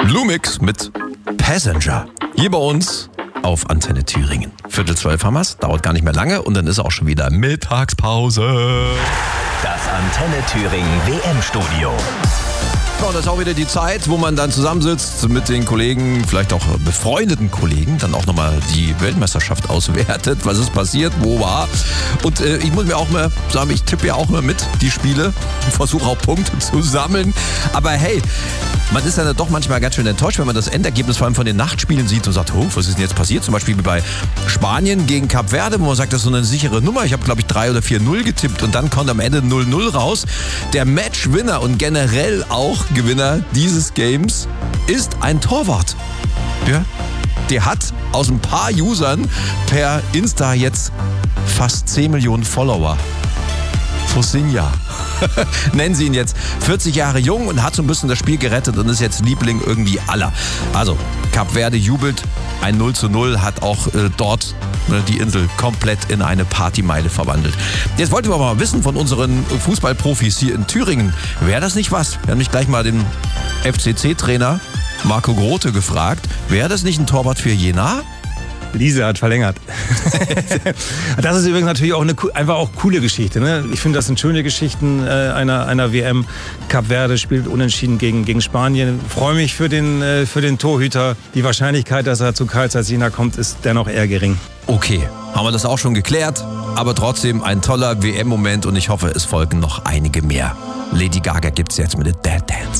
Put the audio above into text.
Blumix mit Passenger. Hier bei uns auf Antenne Thüringen. 11:45 haben wir's, dauert gar nicht mehr lange und dann ist auch schon wieder Mittagspause. Das Antenne Thüringen WM-Studio. Ja, und das ist auch wieder die Zeit, wo man dann zusammensitzt mit den Kollegen, vielleicht auch befreundeten Kollegen, dann auch nochmal die Weltmeisterschaft auswertet, was ist passiert, wo war. Und ich muss mir auch mal sagen, ich tippe ja auch mal mit die Spiele und versuche auch Punkte zu sammeln. Aber hey, man ist dann doch manchmal ganz schön enttäuscht, wenn man das Endergebnis vor allem von den Nachtspielen sieht und sagt, oh, was ist denn jetzt passiert? Zum Beispiel wie bei Spanien gegen Kap Verde, wo man sagt, das ist so eine sichere Nummer. Ich habe, glaube ich, 3 oder 4-0 getippt und dann kommt am Ende 0-0 raus. Der Matchwinner und generell auch Gewinner dieses Games ist ein Torwart. Ja, der hat aus ein paar Usern per Insta jetzt fast 10 Millionen Follower. Fosinha. Nennen sie ihn jetzt. 40 Jahre jung und hat so ein bisschen das Spiel gerettet und ist jetzt Liebling irgendwie aller. Also, Kap Verde jubelt. Ein 0:0 hat auch dort die Insel komplett in eine Partymeile verwandelt. Jetzt wollten wir aber mal wissen von unseren Fußballprofis hier in Thüringen. Wäre das nicht was? Wir haben nicht gleich mal den FCC-Trainer Marco Grote gefragt. Wäre das nicht ein Torwart für Jena? Liese hat verlängert. Das ist übrigens natürlich auch einfach auch coole Geschichte. Ne? Ich finde, das sind schöne Geschichten einer WM. Kap Verde spielt unentschieden gegen Spanien. Freue mich für den Torhüter. Die Wahrscheinlichkeit, dass er zu Carl Zeiss Jena kommt, ist dennoch eher gering. Okay, haben wir das auch schon geklärt. Aber trotzdem ein toller WM-Moment und ich hoffe, es folgen noch einige mehr. Lady Gaga gibt's jetzt mit der Dead Dance.